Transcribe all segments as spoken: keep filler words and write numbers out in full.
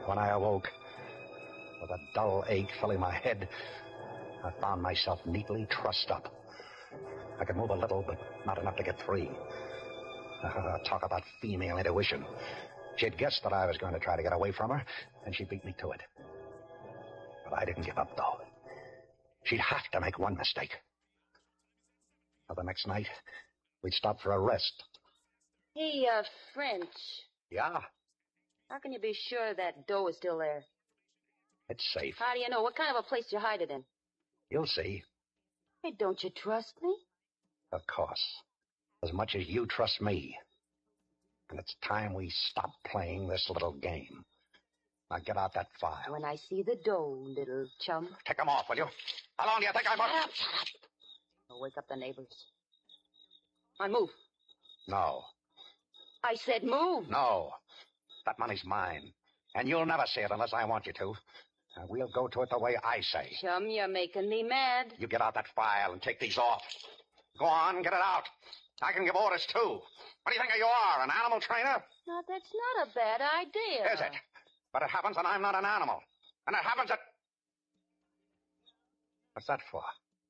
When I awoke, with a dull ache filling my head, I found myself neatly trussed up. I could move a little, but not enough to get free. Uh, talk about female intuition. She'd guessed that I was going to try to get away from her, and she beat me to it. But I didn't give up, though. She'd have to make one mistake. Now, the next night, we'd stop for a rest. Hey, uh, French. Yeah? How can you be sure that dough is still there? It's safe. How do you know? What kind of a place do you hide it in? You'll see. Hey, don't you trust me? Of course. As much as you trust me. And it's time we stop playing this little game. Now get out that file. When I see the dough, little chum. Take them off, will you? How long do you think I'm... Shut up, shut up. I'll wake up the neighbors. On, move. No. I said move. No. That money's mine. And you'll never see it unless I want you to. And we'll go to it the way I say. Chum, you're making me mad. You get out that file and take these off. Go on, get it out. I can give orders, too. What do you think you are, an animal trainer? No, that's not a bad idea. Is it? But it happens and I'm not an animal. And it happens that... What's that for?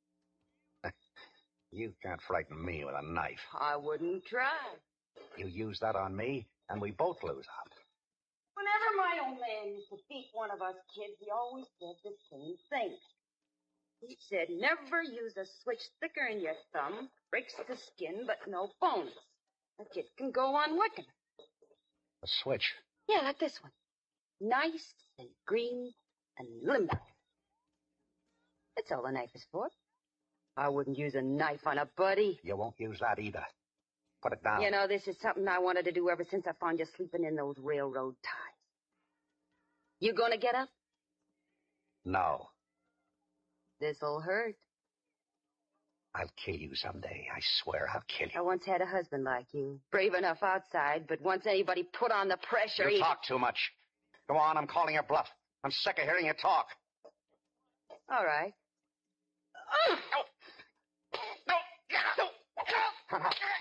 You can't frighten me with a knife. I wouldn't try. You use that on me, and we both lose out. Whenever my old man used to beat one of us kids, he always said the same thing. He said, never use a switch thicker in your thumb, breaks the skin, but no bones. A kid can go on licking. A switch? Yeah, like this one. Nice and green and limber. That's all the knife is for. I wouldn't use a knife on a buddy. You won't use that either. Put it down. You know, this is something I wanted to do ever since I found you sleeping in those railroad ties. You gonna get up? No. This'll hurt. I'll kill you someday. I swear I'll kill you. I once had a husband like you. Brave enough outside, but once anybody put on the pressure... You he... talk too much. Go on, I'm calling your bluff. I'm sick of hearing you talk. All right. No. No. No. No.